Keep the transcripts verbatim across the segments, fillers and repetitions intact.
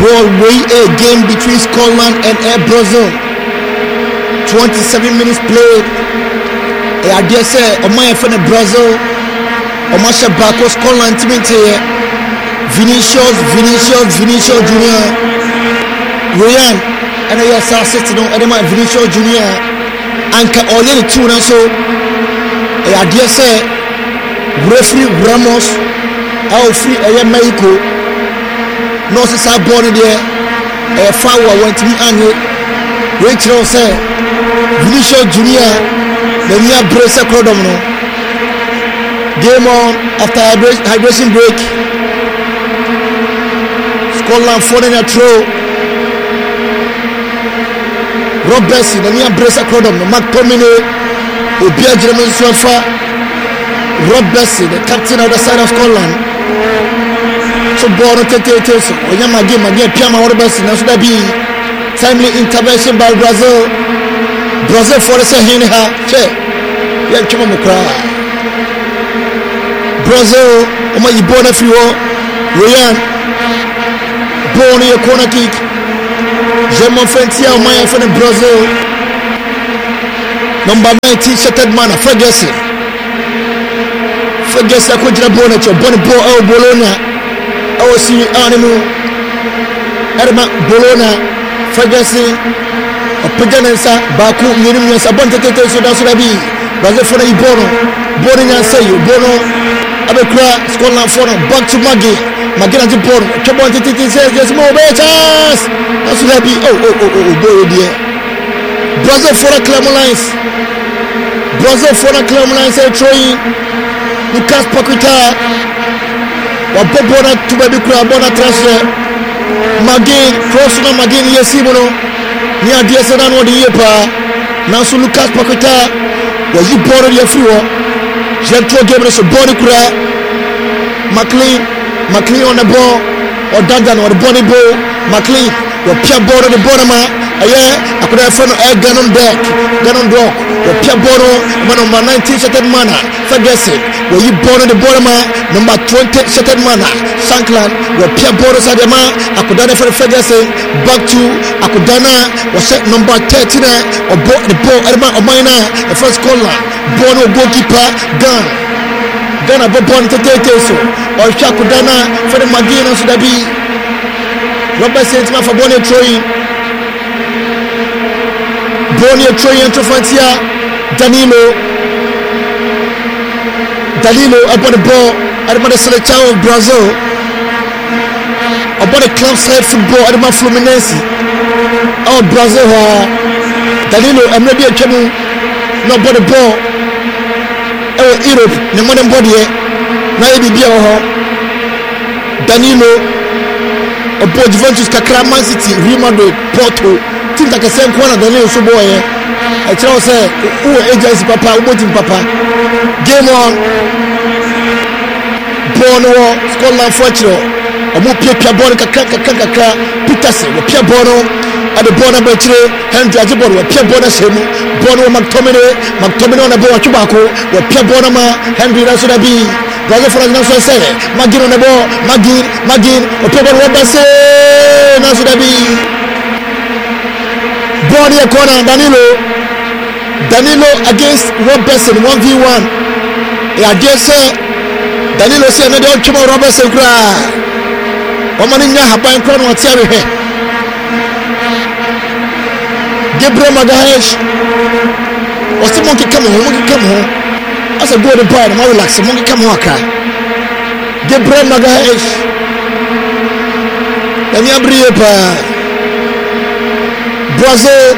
ball way a game between Scotland and Air Brazil. twenty-seven minutes played. I dare say, on my friend Brazil, on my Shabako, Scotland team here. Vinicius, Vinicius, Vinicius Junior, Ryan, and I was sitting on Edema Vinicius Junior, Anka Olin Tuna. So I dare say, referee Ramos, our free Air Mexico. No, since I born there, a foul went to me and Rachel said, Vinicius Junior, the near brace a crodomino. Game on after hydration break. Scotland falling a throw. Rob Bessie, the near brace a crodomino. Mark Tomine, Obia German Sofa. Rob Bessie, the captain of the side of Scotland. So born to take it. When you are game again, Piama or Bessie, now should there be timely intervention by Brazil. Brazil for the Sahine. Che, yeah, come on, cry. Brazil, Oma Ibona Fiwo, Ryan, born a corner kick. German Fentia, Maya from Brazil. Number nineteen, shattered man, Ferguson. Ferguson, I could have born at your bonnet, Bologna. I was seeing animal. Erma Bologna, Ferguson, a Paganesa, Baku, Minimus, a bunch of tattoos, so that's what I be. Brazil for the Ibono, boarding and say you, Bono, Abekra, Scotland for back to Maggie, Maggie and Bono, Chabon Titi says there's more betters. That's what I be. Oh, oh, oh, oh, boy, dear. Brazil for the Clemolines, Brazil for the Clemolines, they're throwing Lucas Paqueta, or Bobona to baby crab, Bona transfer. Maggie, crossing Maggie, yes, Simono, near D S N one the year. Now, so Lucas Paqueta. Was you born on your floor? Jetro gave us a body crack. McLean, McLean on the ball, or Duncan or the body ball. McLean, your pure board on the bottom. Yeah, I could have found a gun on deck, gun on dock. Your pure board on number nineteen shattered mana. Ferguson, were you born on the bottom? Number twenty shattered mana. Shankland, your pure board on the man. I could have for the Ferguson. Back to Akudana was set number thirteen or bought the ball element of mine. The first caller, Bono goalkeeper, gun. Gun about born to take so or Shakudana for the Magina should be Robert Saint for Bonnie throwing. Bonnie throwing to Francia. Danilo. Danilo upon the ball at the selection of Brazil. About the club side football at the Fluminense. Oh, Brazil, Danilo, I'm ready to come. No, but the ball. Oh, Europe, the modern body. Now, be here. Danilo, about Juventus, Kakra, Man City, Real Madrid, Porto. Things like a same corner, Danilo, so boy. I tell you, say, who agency, Papa, who bought Papa. Game on. Bono, Scotland, Fortune. Omo pia pia ball kakra kakra kakra Peterson we pia ball at the ball number three Henry Ajibon we pia ball na shemu ball no McTominay McTominay on the ball chubako we pia ball na Henry na so da bi Brazil for na so say Magin on the ball Magin Magin we pia ball we say na so da bi ball here corner Danilo Danilo against Robertson one v one e adie say Danilo say na dey chuba Robertson kra Omani nya haban kro no tiare he Gabriel Magalhaes What's the monkey come on monkey come on As a golden bar no relax monkey come on aka Gabriel Magalhaes Dani abriye pa Brazil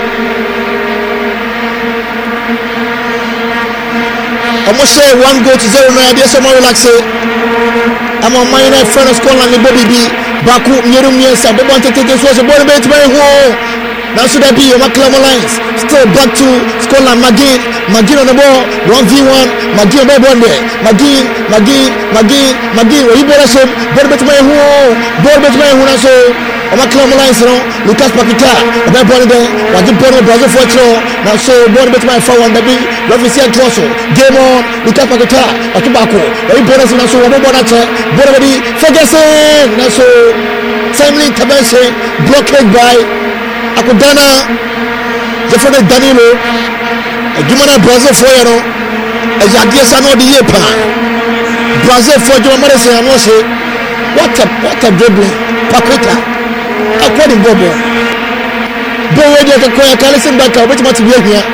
Omo say one goal to zero na dey so mo relax I'm on my friend of Scotland and Bobby B. Baku, Mirum, yes, I don't want to take this was a body bait by home. Now should I be on my Lines? Still back to Scotland, Magin, Magin on the ball, one v one, Magin on the ball there. Magin, Magin, Magin, Magin, where you better some, body bait by home, body bait by home, so on my Lines, you know, Lucas Paqueta, that ball there, was the ball of Brazil for throw. Now so body bait by four one, the big, Rafael Trosso, game on, Lucas Paqueta, a tobacco, where you better so one more body, Ferguson, now so timely intervention, blockade by Akudana, Jeffrey Danilo, a Jumana Brazil for you, as Yadia Sano de Yepa, Brazil for Jumana Say, what a what a dribbling, Paqueta, according Bobo. Bobo, you can listen back, which much be here.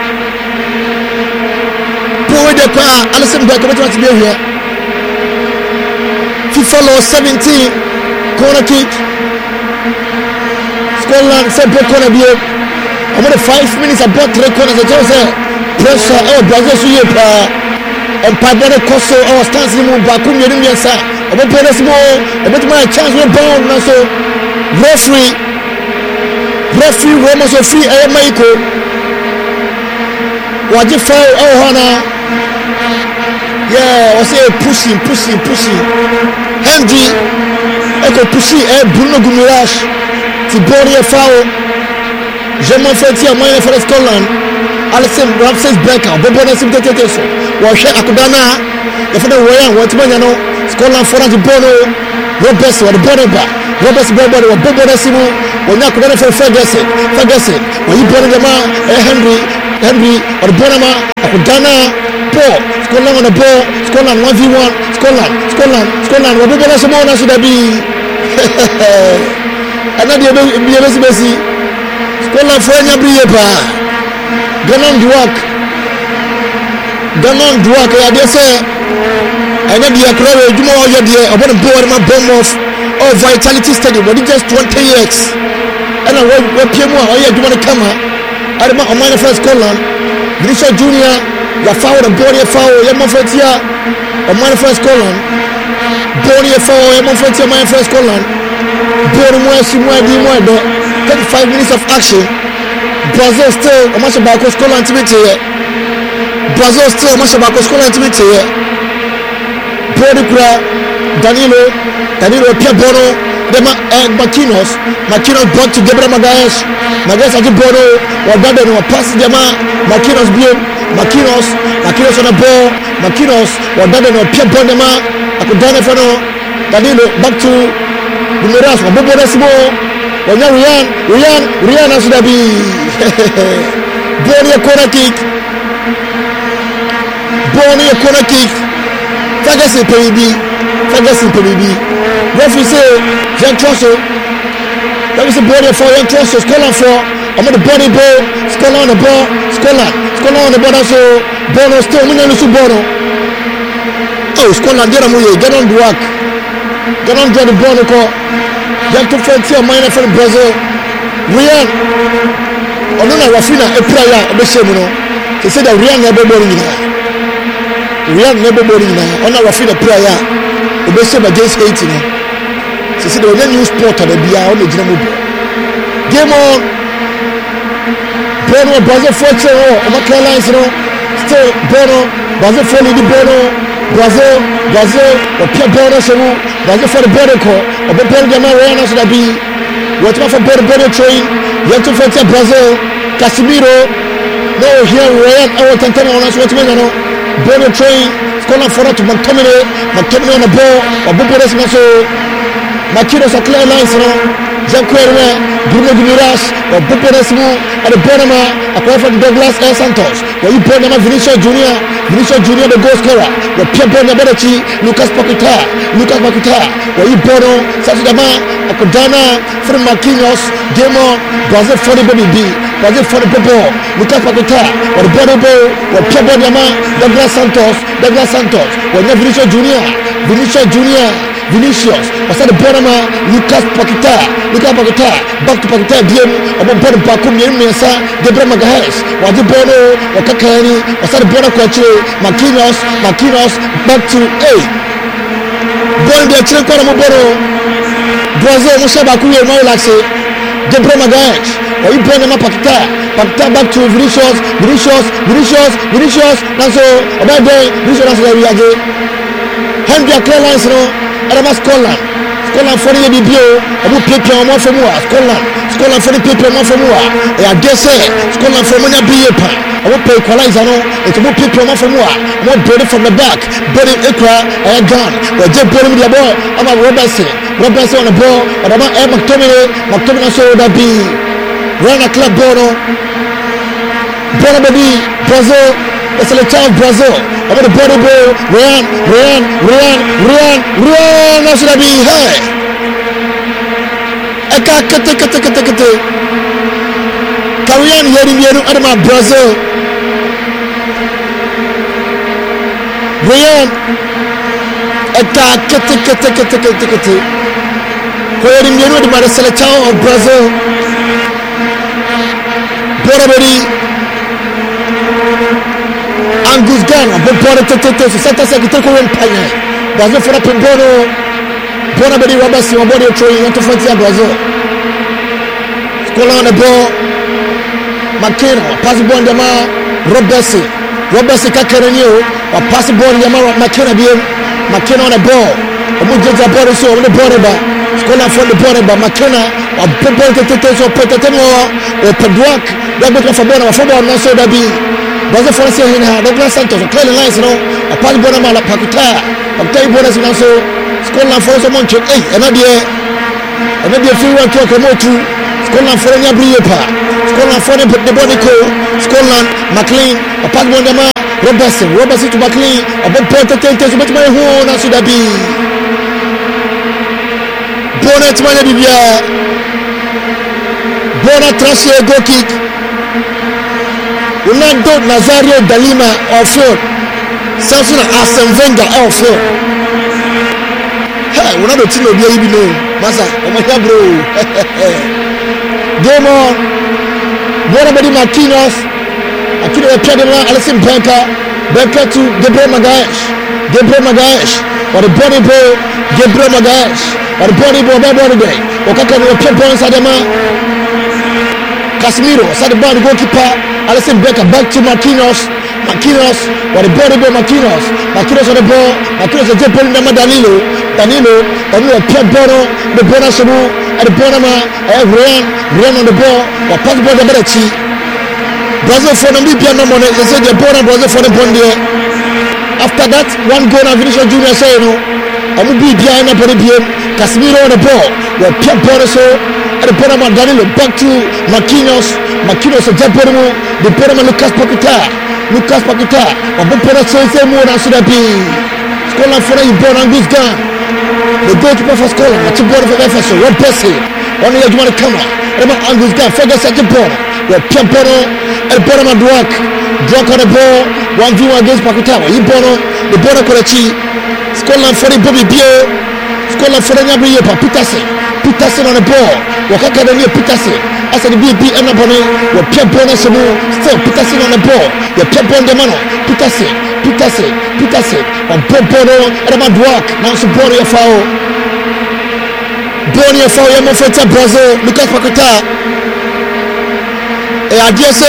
Bobo, you can listen back, which much be here. FIFA law seventeen, corner kick. Scotland said break corner be. I'm on the five minutes about three corners. I just say pressure. Oh, Brazil so you pa. And Pablo Koso. Oh, stance him back. Come here, you say. I'm on the small. I'm on my chance. We're bound now. So referee, referee, Ramos of free. I am Michael. What you foul? Oh, Hana. Yeah, I say pushing, pushing, pushing. Henry, Echo pushing. Eh, Bruno Guimaraes. Tibori foul. Je m'en fais tiens moi for Scotland. Alison Ramses Breaker. Bobo na simte tete so. Wa hwe Akudana. Ya fa de woyan wa tibanya no. Scotland for the Bono. Roberts wa the Bono ba. Roberts Bobo wa Bobo na simu. Wa na Akudana for Ferguson. Ferguson. Wa yi Bono ma eh Henry. Henry or Bono ma Akudana. Paul. Scotland on the ball. Scotland one v one. Scotland. Scotland. Scotland. Wa Bobo na simu na so da bi. Another be a messy. Scotland for any bribe. Ganon Duak. Ganon Duak. I dare say. I know the Accra. You know you're there. I want to board my bomb off. Oh, Vitality Stadium. But it's just twenty years. And I want to more. Oh, yeah, you want to come here? I don't know. I'm my first Scotland. Grisha Junior. You foul and body a foul. You're my first year. I'm my first Scotland. Body a foul. You're my first year. My first Scotland. thirty-five minutes of action. Brazil still a match about Scotland to be here. Brazil still a match about Scotland to be here. Bodicra, Danilo, Danilo, Pierre Bono, Dema and Marquinhos. Marquinhos brought to Gabriel Magalhães. Magalhães at the Bono, or Baden or pass Dema, Marquinhos beam, Marquinhos, Marquinhos on the ball, Marquinhos, or Baden or Pierre Bonema, Akudana Fano, Danilo back to Guimaraes, or Bobo Nasimo. When you Rian, Rian, Rian has to be Bonnie a corner kick. Bonnie a corner kick. Ferguson P B. Ferguson P B. Referee say, Jean Trosso. That was a body for Jean Trosso. Scotland for. I'm on the body ball. Scotland on the ball. Scotland. Scotland on the ball. So, Bono still. We know the Bono. Oh, Scotland. Get on the Get on the work. Get on the Bono call. Jack to Frontier, minor from Brazil. Rian, oh no, Rafina, a prayer, a beshemuno. They said that Rian never boring now. Rian never boring now. On a Rafina prayer, a beshem against eighteen. They said the new sport at the Bia on the General. Game on. Bono, Brazil fortune, or McClellan's, still Bono, Brazil for the Bono. Brazil, Brazil, or Pierre Bono, Brazil for the border call, or the border Mariana should be whatever for border border train. You have to fight Brazil, Casimiro, no here, Ryan, our Tantana on us, what's going on? Border train, Scotland for to Montgomery, Montgomery on the ball, or Bucharest Maso, Marquinhos at clear lines, Zanquera, Bruno Guimaraes, or Bucharest, at the Bonama, acquired from Douglas Air Santos, where you put them Vinicius Junior, Vinicius Junior, the goal scorer, where Pierre Bonabetti, Lucas Paqueta, Lucas Paqueta, where you Bono, Satudama, Akudana, from Marquinhos, Demo, Brazil for the baby B, Brazil for the Bobo, Lucas Paqueta, or the Bonobo, or Pierre Bonama, Douglas Santos, Douglas Santos, where you Vinicius Junior, Vinicius Junior, Vinicius, or the Bonama, Lucas Paqueta, Lucas Paqueta, back to Paqueta, Diem, or Bono Bakum, Mesa, Gabriel Magalhães, or the Bono, or Kakani, or the Bono Quache, Marquinhos, Marquinhos, back to A. Bono de Chile, Bono, Brazil, Mushabaku, and Molaxe, Gabriel Magalhães, or you Bono Paqueta, Paqueta back to Vinicius, Vinicius, Vinicius, Vinicius, Naso, about day, Vinicius, Naso, Henry Clearlines, no, Adama Scotland, Scotland for the bio, abu pepe on for moi, Scotland, Scotland for the pepe on for moi, et à desser, Scotland for money be a pan, I will pay equalizer no, et abu pepe on for moi, more body from the back, body ekra, a gun, or just body with the ball, I'm a Robertson, Robertson on the ball, and I'm a McTominay, McTominay so that be run a club bono, Bono baby, Brazil, it's a little of Brazil. I'm going to body ball, run, run, run, run, run. That's what I mean. Hey, I can't cut it, cut it, cut it, cut it. Carry on here in the end of my Brazil. Run. I can't cut it, cut it, cut it, cut it, cut it. Here in the end of my selection of Brazil. Bono baby. Angus Ghana, but Bono Tete, Santa Secretary of Empire. Brazil for a Bono, Bono Bedi Robertson, or body training to Frontier Brazil. Scotland on the ball, McKenna, pass the ball, Dama, Robertson, Robertson Kakarani, or pass the ball, Dama, McKenna, McKenna on the ball, or Mujaza Bono, so on the border, Scotland for the border, but McKenna, or Bono Tete, or Petatemo, or Pedrock, that book for Bono, for Bono, not so that be. Brazil for us here in Douglas Santos, clearly lines, you know, a part of Bonamala Pakuta, a play bonus and also Scotland for us among eight, another another free one to a motu, Scotland for any Briapa, Scotland for the body code, Scotland, McLean, a part of Bonama, Robertson, Robertson to McLean, a big point of ten to my home, and should I be Bonnet Manabia Bonnet Trashe go kick. Ronaldo Nazario Dalima off-field. Samson Arsene Wenger off-field. Hey, Ronaldo Tino be even know. Masa, I'm here bro. Game on. Bonabedi Marquinhos. Akino Epedema, Alisson Becker. Becker to Gabriel Magalhaes. Gabriel Magalhaes. Or the body ball. Gabriel Magalhaes. Or the body ball. That body day. Okaka no Epedema Sadema. Casemiro. Sad the ball goalkeeper. Alisson Becker back to Marquinhos. Marquinhos, what the body ball Marquinhos. Marquinhos on the ball. Marquinhos is just pulling them Danilo. Danilo, Danilo, Pierre Bono, the Bonasabu, and the Bonama, and Ryan, Ryan on the ball, or pass ball the Berechi. Brazil for the Libya number, they said the Bona Brazil for the Bondia. After that, one goal and Vinicius Junior say, no, I will be behind the body. Casemiro on the ball, where Pierre Bonaso. The Bonama Danilo back to Marquinhos. Marquinhos a Japonimo. The Bonama Lucas Paquetá. Lucas Paquetá. A Bonama Sensei Mona Sudabi. Scotland for a born Angus Ghana. The goalkeeper for Scotland. That's a born for Efeso. One person. One year you want to come out. Remember Angus Ghana. Focus at the born. The Pierre Bono. And Bonama Dwak. Dwak on the ball. One view against Paquetá. He Bono. The Bono Korachi. Scotland for the Bobby Bio. Scotland for the Nyabri Yepa. Peterson. Peterson on the ball. Wakaka Daniel Peterson. As the B B and the Bonnie, your Pierre Bonner still Peterson on the ball. Your Pierre Bonner Mano. Peterson, Peterson, Peterson. On Bob Bono and about Dwak. Now so Bonnie foul. Bonnie foul. Yamofeta Brazil. Lucas Paquetá. Et à dire ça,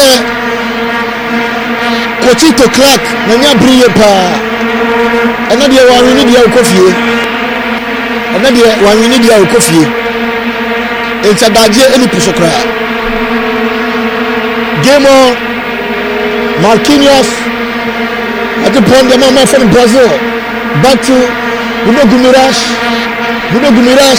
Cochito Clark n'a brillé pas. On a dit on a dit au coffee. On a dit on a dit au coffee. Et ça a dit any push cry. Game on. Marquinhos. At the point the man from Brazil. Back to Bruno Guimaraes. Bruno Guimaraes.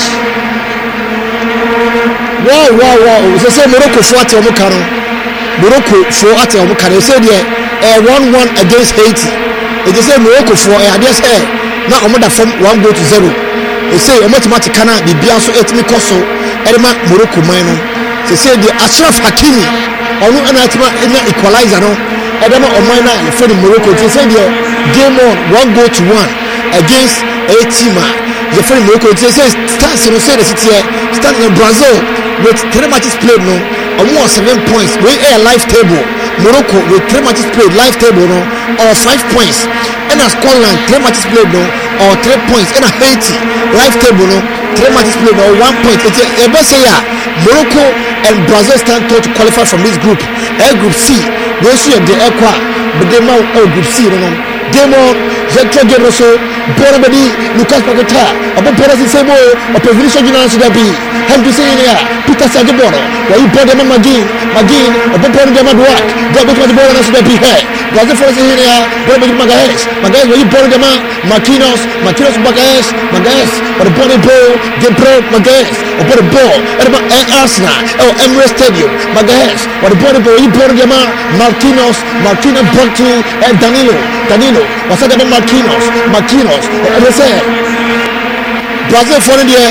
Wow wow wow. So say Morocco for at Omokano. Morocco for at Omokano. Say there one one against Haiti. It is say Morocco for I just say now Omoda from one goal to zero. They say automatically Kana the Bianso etimi koso Elma Morocco mino. They say the Ashraf Hakimi onu anatima ina equalizer no. Edema Omaina for the Morocco. They say the game on one goal to one against Haiti man. The for Morocco. They say start so say the city start in Brazil with three matches played no. Almost seven points. We a live table. Morocco with three matches played live table no or five points. And as Scotland three matches played no or three points. And a Haiti live table no three matches played or one point. It's a best say Morocco and Brazil stand to qualify from this group. A group C. They should the Equa, but they now oh group C no. Game on. Zetro Geroso. bora bedi Lucas Paqueta abo bora si sebo o pevrisho jina so da bi hem to say ya Peter Sajiboro wa yi bora magin magin abo bora de madwa do be to bora na so da bi he Brazil for say ya bora bedi Magaes Magaes wa yi bora de Marquinhos Marquinhos Magaes Magaes or bora bo de pro Magaes o bora bo erba Arsenal o Emirates Stadium Magaes or bora bo yi bora de Marquinhos Marquinhos Bortu and Danilo Danilo was that the Marquinhos Marquinhos I say Brazil for the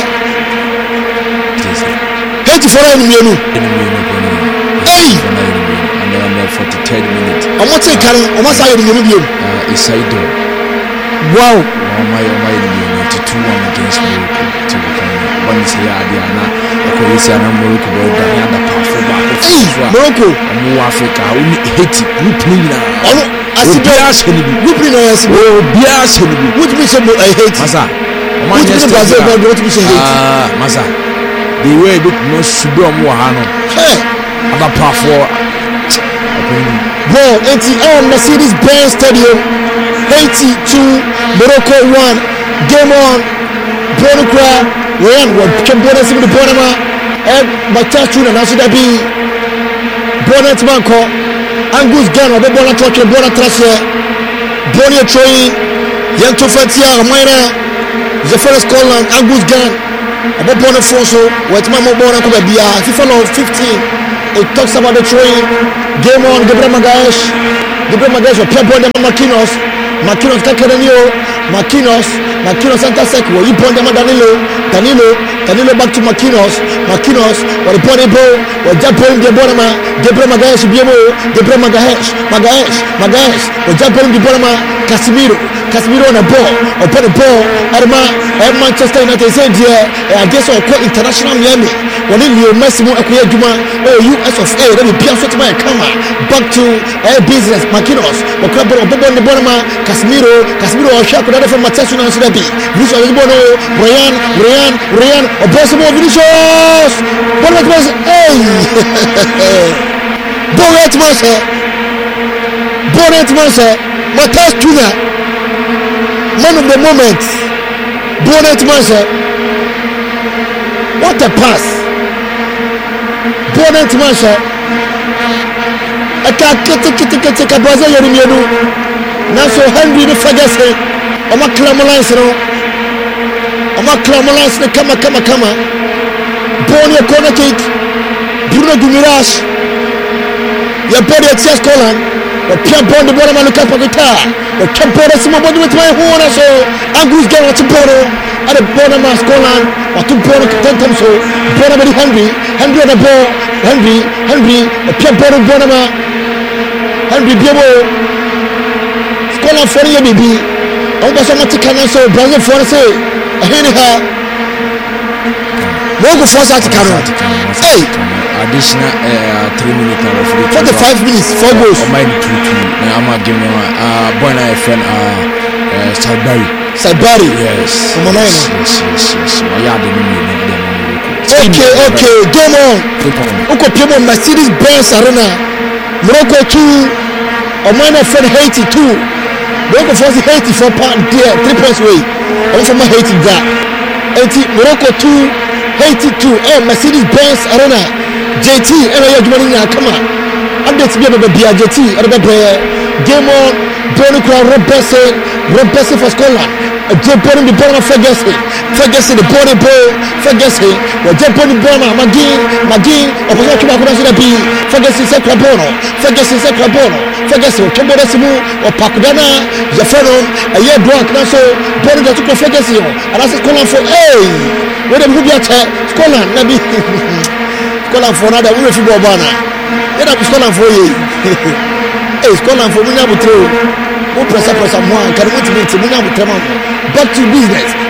eighty for any menu hey and forty-third minute I'm not saying carry I'm not saying you menu uh Isaido wow oh my oh my ninety-two one against Morocco to become one say Adiana Croatia and Morocco were the other powerful back Morocco and Africa only Haiti group now Asibias group no yes oh bias which means I hate masa which means Brazil go what means hate ah masa the way bit no sudo mo ha no hey aba powerful bro eighty on Mercedes Benz Stadium Haiti two Morocco one game on Bonukra when what can bonus in the bonama and Batachu na so that be bonus man ko Angus Ghana be bona touch bona transfer Bonnie Troy young to Fatia Amira the first Scotland Angus Ghana about bona Fonso what my bona ko be bia FIFA no fifteen it talks about the train game on Gabriel Magaes Gabriel Magaes or Pierre Bonne Marquinhos Marquinhos Kakerenio Marquinhos Marquinhos Santa Sec where you point them Danilo Danilo Danilo back to Marquinhos Marquinhos or the body bro or Japan de Bonama Gabriel Magaes Biemo Gabriel Magaes Magaes Magaes or Japan de Bonama Casemiro Casemiro on a ball or put a ball Arma and Manchester United said yeah I guess I'll call international Miami when you Massimo Akuya Juma oh U S of A let me be to my camera back to a business Marquinhos or club or Bobo de Bonama Casemiro Casemiro or Shaq from Manchester United Vinicius Bono Ryan Ryan Ryan or possible Vinicius Bonnet was hey Bonnet was Bonnet was Matthias Tuna man of the moment Bonnet was what a pass Bonnet was a cat kiti kiti kabaza yorumienu na so Henry the Ferguson Oma Clamolance no Oma Clamolance no kama kama kama Bonnie corner kick Bruno Guimaraes ya body at Chess Colin o Pierre Bond the ball man Lucas Paqueta o Kempore Simon Bond with my horn so Angus Ghana to Bono at the bottom of Scotland or to Bono ten times so Bono by Henry Henry on the ball Henry Henry o Pierre Bond Bonama Henry Biemo Scotland for the baby I was so much can so Brazil for say anyhow Morocco for that can hey additional uh, three minutes referee forty-five minutes four goals o mine two two na ama game no ah boy na friend ah Sabari Sabari yes o nine yes yes yes o ya de me me okay okay game on uko pemo Mercedes Benz Arena Morocco two o mine friend Haiti two Morocco for Haiti for part there three points away I'm from Haiti that Haiti Morocco two Haiti two eh Mercedes Benz Arena J T and I are na kama update be be J T and be game on Bonukra Robese Robese for Scotland a Japan the ball Ferguson Ferguson the body ball Ferguson or Japan the ball Magin Magin opposition to Bakuna be Ferguson se Krabono Ferguson se Krabono Ferguson Kembore Simu or Pakudana Jefferon a year block na so ball that to Ferguson and that's Scotland for hey where them be at Scotland na be Scotland for another we football bana yeah that Scotland for you hey Scotland for munya butro who press press am one can motivate munya butrama back to business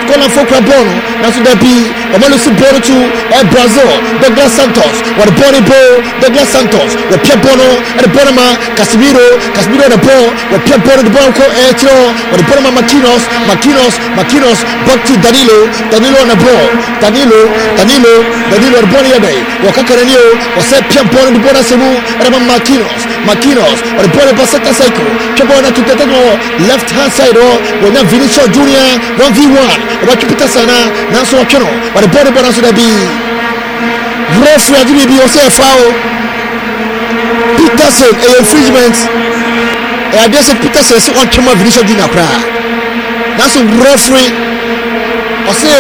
Scotland for Crabono. Now so there be a Malusi Bono to Brazil. Douglas Santos. What the Bonnie Bo. Douglas Santos. The Pierre Bono and the Bonama. Casimiro. Casimiro the ball. The Pierre Bono the Bonco Etro. What the Bonama Makinos. Makinos. Makinos. Back to Danilo. Danilo on the ball. Danilo. Danilo. Danilo the Bonnie Day. Wakakarenio. Was said Pierre Bono the Bonasemu. And Makinos. Makinos. Or the Bonnie Basata Cycle. Pierre Bono to the left hand side. Or when Vinicius Junior one v one. About Peter Sana. Nanso Keno. Or the Bonnie Bonus would be. Referee Adimi be also a foul. Peterson a infringement. I guess Peterson say on camera Vinicius Junior cry. That's a referee. I say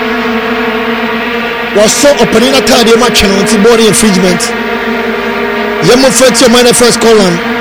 was so opening a card in match and body infringement. Yemo first your minor first column.